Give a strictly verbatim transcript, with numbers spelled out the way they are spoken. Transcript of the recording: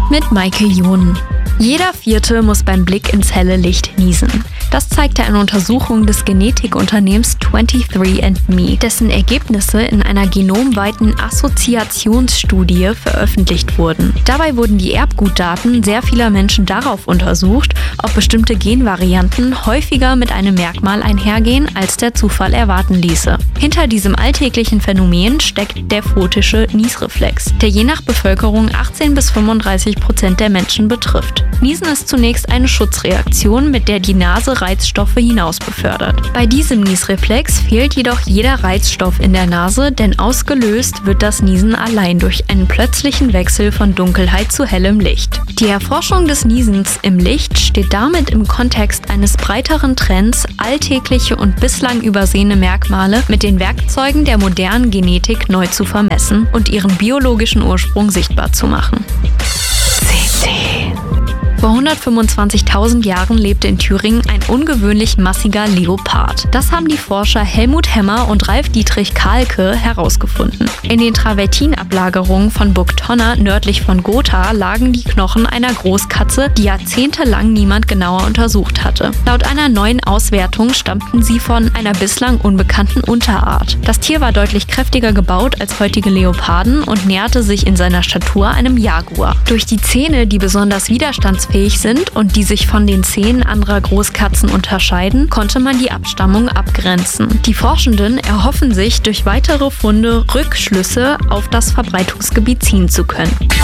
mit Maike Johnen. Jeder Vierte muss beim Blick ins helle Licht niesen. Das zeigte eine Untersuchung des Genetikunternehmens twenty-three and me, dessen Ergebnisse in einer genomweiten Assoziationsstudie veröffentlicht wurden. Dabei wurden die Erbgutdaten sehr vieler Menschen darauf untersucht, ob bestimmte Genvarianten häufiger mit einem Merkmal einhergehen, als der Zufall erwarten ließe. Hinter diesem alltäglichen Phänomen steckt der photische Niesreflex, der je nach Bevölkerung achtzehn bis fünfunddreißig Prozent der Menschen betrifft. Niesen ist zunächst eine Schutzreaktion, mit der die Nase Reizstoffe hinaus befördert. Bei diesem Niesreflex fehlt jedoch jeder Reizstoff in der Nase, denn ausgelöst wird das Niesen allein durch einen plötzlichen Wechsel von Dunkelheit zu hellem Licht. Die Erforschung des Niesens im Licht steht damit im Kontext eines breiteren Trends, alltägliche und bislang übersehene Merkmale mit den Werkzeugen der modernen Genetik neu zu vermessen und ihren biologischen Ursprung sichtbar zu machen. C T. Vor hundertfünfundzwanzigtausend Jahren lebte in Thüringen ein ungewöhnlich massiger Leopard. Das haben die Forscher Helmut Hemmer und Ralf Dietrich Kahlke herausgefunden. In den Travertinablagerungen von Burg Tonna nördlich von Gotha lagen die Knochen einer Großkatze, die jahrzehntelang niemand genauer untersucht hatte. Laut einer neuen Auswertung stammten sie von einer bislang unbekannten Unterart. Das Tier war deutlich kräftiger gebaut als heutige Leoparden und näherte sich in seiner Statur einem Jaguar. Durch die Zähne, die besonders widerstandsfähig sind und die sich von den Zähnen anderer Großkatzen unterscheiden, konnte man die Abstammung abgrenzen. Die Forschenden erhoffen sich, durch weitere Funde Rückschlüsse auf das Verbreitungsgebiet ziehen zu können.